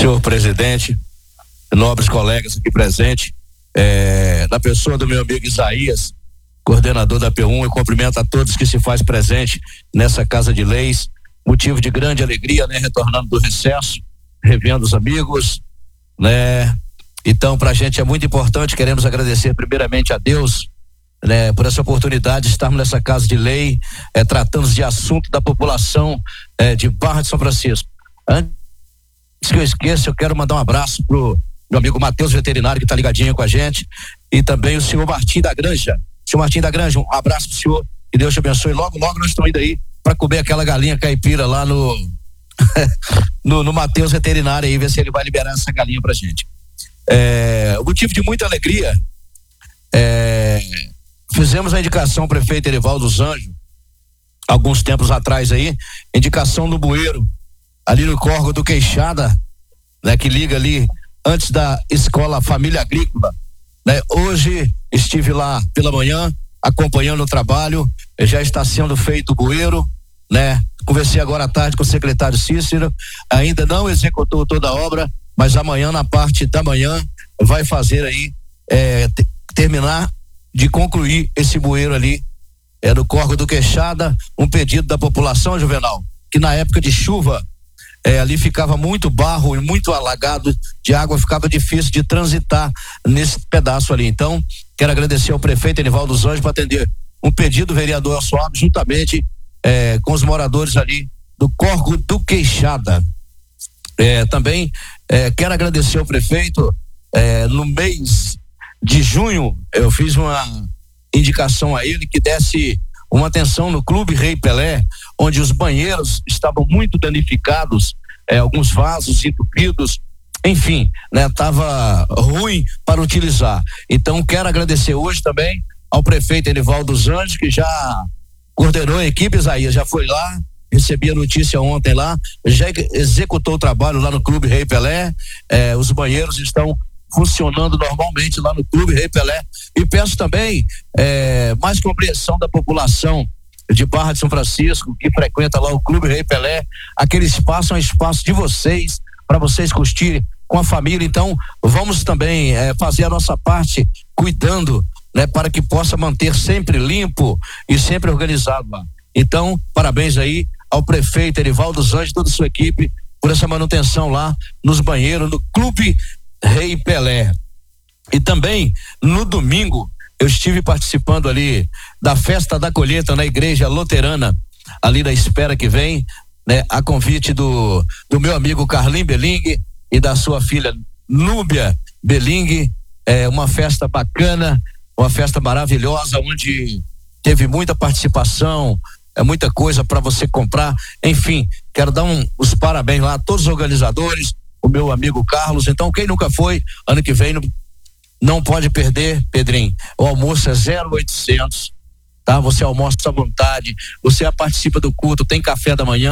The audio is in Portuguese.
senhor presidente, nobres colegas aqui presentes, na pessoa do meu amigo Isaías, coordenador da P1, eu cumprimento a todos que se faz presente nessa Casa de Leis, motivo de grande alegria, né? Retornando do recesso, revendo os amigos, né? Então, pra gente é muito importante, queremos agradecer primeiramente a Deus, né? Por essa oportunidade de estarmos nessa Casa de Lei, tratando de assunto da população de Barra de São Francisco. Antes que eu esqueça, eu quero mandar um abraço pro meu amigo Matheus, veterinário, que tá ligadinho com a gente, e também o senhor Martim da Granja. Senhor Martim da Granja, um abraço pro senhor, que Deus te abençoe. Logo nós estamos indo aí para comer aquela galinha caipira lá no no Matheus veterinário aí, ver se ele vai liberar essa galinha pra gente. O motivo de muita alegria, fizemos a indicação ao prefeito Erivaldo dos Anjos alguns tempos atrás aí, indicação no bueiro ali no Córrego do Queixada, né, que liga ali antes da escola Família Agrícola, né? Hoje estive lá pela manhã acompanhando o trabalho, já está sendo feito o bueiro, né? Conversei agora à tarde com o secretário Cícero, ainda não executou toda a obra, mas amanhã, na parte da manhã, vai fazer aí, terminar de concluir esse bueiro ali, no Córrego do Queixada. Um pedido da população, Juvenal, que na época de chuva, ali ficava muito barro e muito alagado de água, ficava difícil de transitar nesse pedaço ali. Então, quero agradecer ao prefeito Erivaldo dos Anjos para atender um pedido do vereador Elcio Alves, juntamente com os moradores ali do Córrego do Queixada. Também quero agradecer ao prefeito, no mês de junho eu fiz uma indicação a ele que desse uma atenção no Clube Rei Pelé, onde os banheiros estavam muito danificados, alguns vasos entupidos, enfim, né, tava ruim para utilizar. Então quero agradecer hoje também ao prefeito Erivaldo dos Anjos, que já coordenou a equipe. Isaías já foi lá, recebi a notícia ontem lá, já executou o trabalho lá no Clube Rei Pelé, os banheiros estão funcionando normalmente lá no Clube Rei Pelé, e peço também mais compreensão da população de Barra de São Francisco que frequenta lá o Clube Rei Pelé. Aquele espaço é um espaço de vocês, para vocês curtirem com a família. Então vamos também fazer a nossa parte cuidando, né, para que possa manter sempre limpo e sempre organizado lá. Então, parabéns aí ao prefeito Erivaldo dos Anjos e toda a sua equipe por essa manutenção lá nos banheiros no Clube Rei Pelé. E também no domingo eu estive participando ali da festa da colheita na igreja luterana ali da Espera que Vem, né, a convite do meu amigo Carlinho Beling e da sua filha Núbia Beling. Uma festa bacana, uma festa maravilhosa, onde teve muita participação, muita coisa para você comprar. Enfim, quero dar os parabéns lá a todos os organizadores, o meu amigo Carlos. Então, quem nunca foi, ano que vem não pode perder, Pedrinho. O almoço é 0800, tá? Você almoça à vontade, você participa do culto, tem café da manhã.